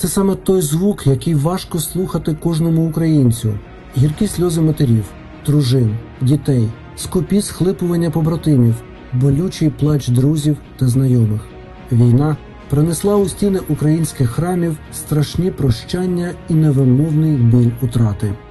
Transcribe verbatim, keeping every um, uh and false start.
Це саме той звук, який важко слухати кожному українцю. Гіркі сльози матерів, дружин, дітей, скупі схлипування побратимів, болючий плач друзів та знайомих. Війна принесла у стіни українських храмів страшні прощання і невимовний біль утрати.